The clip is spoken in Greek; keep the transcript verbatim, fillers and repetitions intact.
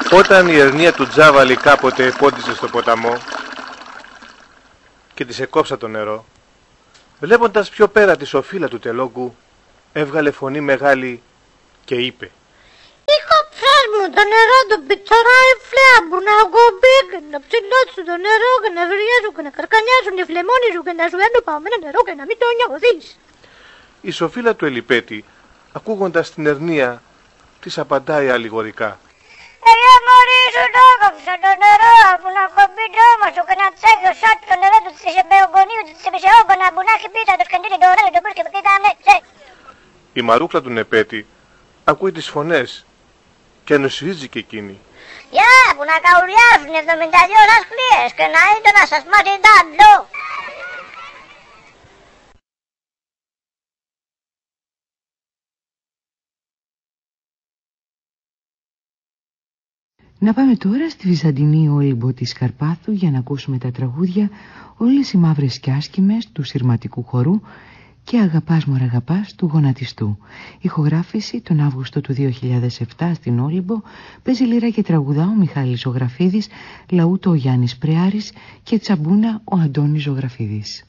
Όταν η ερνία του Τζάβαλη κάποτε πόντισε στο ποταμό και της εκόψα το νερό, βλέποντας πιο πέρα τη σοφίλα του τελόγκου, έβγαλε φωνή μεγάλη και είπε: «Είχα ψάς μου το νερό του πιτσοράει φλέα που να κομπήκε, να ψηλώσουν το νερό και να βριάζουν και να καρκανιάζουν οι φλεμόνοι σου και να σου έρνουν παμένο νερό και να μην το νιώθεις». Η σοφίλα του Ελιπέτη, ακούγοντας την ερνία, της απαντάει αλληγορικά: «Ελιά μωρί σου το έκοψα το νερό που να κομπεί το όμα σου και να τσέχει ο σάτ το νερό του της εμπεογονίου της επισεόγκονα που να έχει πίτα το σκεντήρι το ωραίο το πρίσκε που κοίτανε τσε». Η μαρούκλα του Νεπέτη ακούει τις φωνές και νοσφίζει και εκείνη: «Γεια, που να καουριάσουν εβδομήντα δυο σας κλίες και να είναι να σας μάθει τάντο». Να πάμε τώρα στη Βυζαντινή Όλυμπο της Καρπάθου για να ακούσουμε τα τραγούδια «Όλες οι μαύρες κι άσχημες» του Συρματικού Χορού και «Αγαπάς μωρ' αγαπάς» του Γονατιστού. Ηχογράφηση τον Αύγουστο του δύο χιλιάδες επτά στην Όλυμπο. Παίζει λίρα και τραγουδά ο Μιχάλης Ζωγραφίδης, λαούτο ο Γιάννης Πρεάρης και τσαμπούνα ο Αντώνης Ζωγραφίδης.